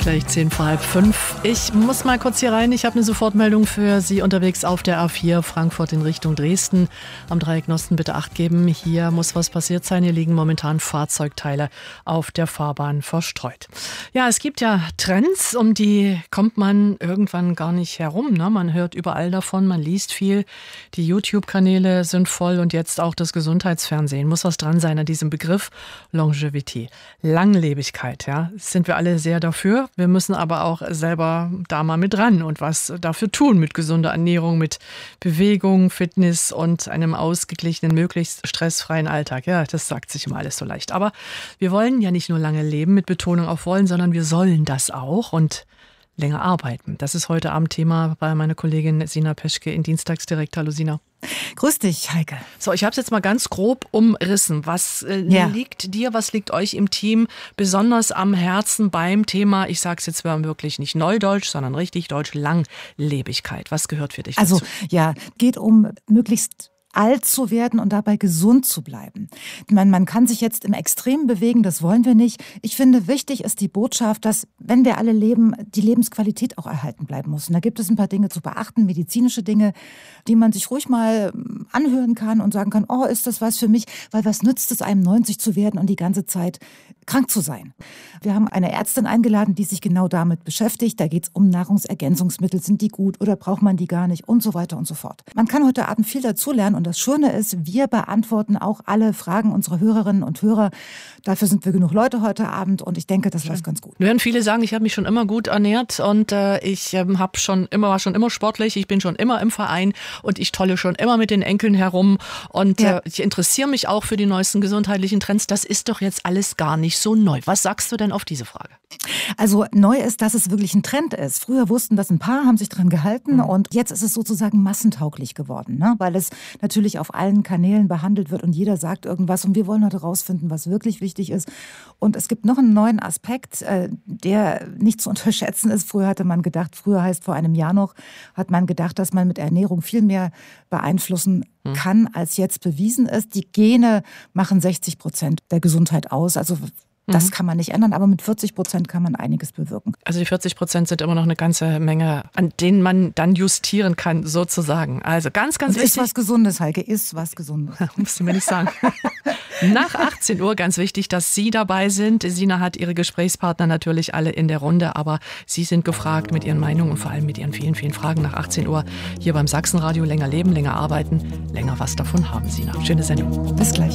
Gleich 5:10. Ich muss mal kurz hier rein. Ich habe eine Sofortmeldung für Sie unterwegs auf der A4 Frankfurt in Richtung Dresden. Am Dreieck Nosten bitte Acht geben. Hier muss was passiert sein. Hier liegen momentan Fahrzeugteile auf der Fahrbahn verstreut. Ja, es gibt ja Trends, um die kommt man irgendwann gar nicht herum. Ne? Man hört überall davon, man liest viel. Die YouTube-Kanäle sind voll und jetzt auch das Gesundheitsfernsehen. Muss was dran sein an diesem Begriff Longevity. Langlebigkeit, ja. Sind wir alle sehr dafür. Wir müssen aber auch selber da mal mit ran und was dafür tun mit gesunder Ernährung, mit Bewegung, Fitness und einem ausgeglichenen, möglichst stressfreien Alltag. Ja, das sagt sich immer alles so leicht. Aber wir wollen ja nicht nur lange leben, mit Betonung auf wollen, sondern wir sollen das auch und länger arbeiten. Das ist heute Abend Thema bei meiner Kollegin Sina Peschke in Dienstagsdirekt. Hallo Sina. Grüß dich, Heike. So, ich habe es jetzt mal ganz grob umrissen. Was liegt dir, was liegt euch im Team besonders am Herzen beim Thema, ich sage es jetzt wirklich nicht Neudeutsch, sondern richtig Deutsch, Langlebigkeit? Was gehört für dich dazu? Also ja, geht um möglichst alt zu werden und dabei gesund zu bleiben. Man kann sich jetzt im Extrem bewegen, das wollen wir nicht. Ich finde, wichtig ist die Botschaft, dass, wenn wir alle leben, die Lebensqualität auch erhalten bleiben muss. Und da gibt es ein paar Dinge zu beachten, medizinische Dinge, die man sich ruhig mal anhören kann und sagen kann, oh, ist das was für mich? Weil was nützt es einem, 90 zu werden und die ganze Zeit krank zu sein? Wir haben eine Ärztin eingeladen, die sich genau damit beschäftigt. Da geht es um Nahrungsergänzungsmittel. Sind die gut oder braucht man die gar nicht? Und so weiter und so fort. Man kann heute Abend viel dazulernen und das Schöne ist, wir beantworten auch alle Fragen unserer Hörerinnen und Hörer. Dafür sind wir genug Leute heute Abend und ich denke, das läuft ganz gut. Werden viele sagen, ich habe mich schon immer gut ernährt und ich war schon immer sportlich, ich bin schon immer im Verein und ich tolle schon immer mit den Enkeln herum und ich interessiere mich auch für die neuesten gesundheitlichen Trends. Das ist doch jetzt alles gar nicht so neu. Was sagst du denn auf diese Frage? Also neu ist, dass es wirklich ein Trend ist. Früher wussten das ein paar, haben sich dran gehalten und jetzt ist es sozusagen massentauglich geworden, ne? Weil es natürlich auf allen Kanälen behandelt wird und jeder sagt irgendwas und wir wollen heute rausfinden, was wirklich wichtig ist. Und es gibt noch einen neuen Aspekt, der nicht zu unterschätzen ist. Früher heißt vor einem Jahr noch, hat man gedacht, dass man mit Ernährung viel mehr beeinflussen kann, als jetzt bewiesen ist. Die Gene machen 60% der Gesundheit aus. Also das kann man nicht ändern, aber mit 40% kann man einiges bewirken. Also die 40% sind immer noch eine ganze Menge, an denen man dann justieren kann, sozusagen. Also ganz, ganz wichtig. Ist was Gesundes, Heike, ist was Gesundes. Musst du mir nicht sagen. Nach 18 Uhr ganz wichtig, dass Sie dabei sind. Sina hat ihre Gesprächspartner natürlich alle in der Runde, aber Sie sind gefragt mit Ihren Meinungen und vor allem mit Ihren vielen, vielen Fragen nach 18 Uhr hier beim Sachsenradio. Länger leben, länger arbeiten, länger was davon haben, Sina. Schöne Sendung. Bis gleich.